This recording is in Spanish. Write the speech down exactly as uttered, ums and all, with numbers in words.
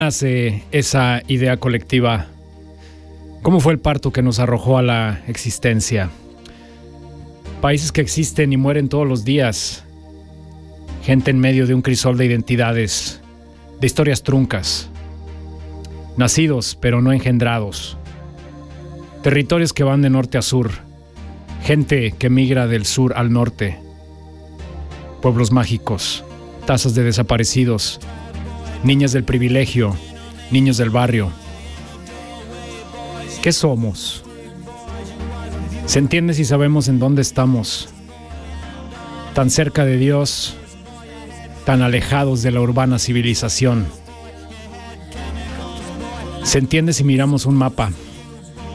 nace esa idea colectiva? ¿Cómo fue el parto que nos arrojó a la existencia? Países que existen y mueren todos los días. Gente en medio de un crisol de identidades, de historias truncas. Nacidos, pero no engendrados. Territorios que van de norte a sur. Gente que migra del sur al norte. Pueblos mágicos. Tasas de desaparecidos. Niñas del privilegio. Niños del barrio. ¿Qué somos? Se entiende si sabemos en dónde estamos. Tan cerca de Dios, tan alejados de la urbana civilización. Se entiende si miramos un mapa.